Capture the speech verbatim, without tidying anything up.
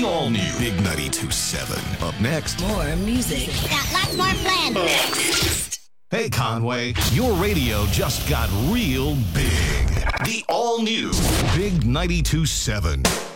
all-new Big ninety-two point seven. Up next. More music. Got lots more planned. Next. Hey, Conway, your radio just got real big. The all-new Big ninety-two point seven.